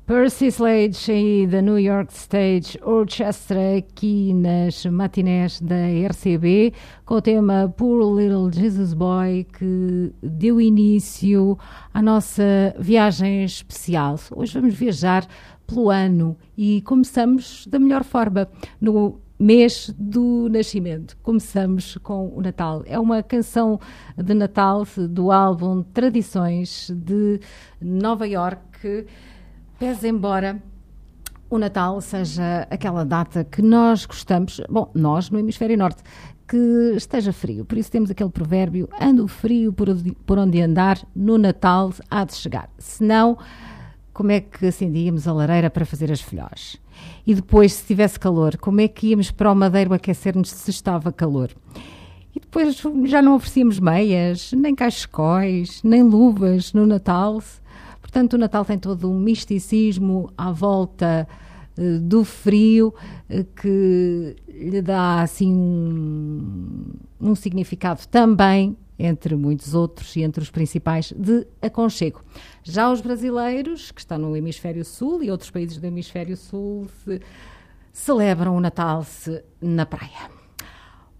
Percy Sledge e da New York Stage Orchestra aqui nas matinés da RCB com o tema Poor Little Jesus Boy, que deu início à nossa viagem especial. Hoje vamos viajar pelo ano e começamos da melhor forma, no mês do nascimento. Começamos com o Natal. É uma canção de Natal do álbum Tradições de Nova York. Pese embora o Natal seja aquela data que nós gostamos, bom, nós no hemisfério norte, que esteja frio. Por isso temos aquele provérbio, ando frio por onde andar, no Natal há de chegar. Senão, como é que acendíamos a lareira para fazer as filhós? E depois, se tivesse calor, como é que íamos para o Madeiro aquecer-nos se estava calor? E depois já não oferecíamos meias, nem cachecóis, nem luvas no Natal. Portanto, o Natal tem todo um misticismo à volta do frio que lhe dá assim um significado também, entre muitos outros e entre os principais, de aconchego. Já os brasileiros, que estão no hemisfério sul e outros países do hemisfério sul, celebram o Natal na praia.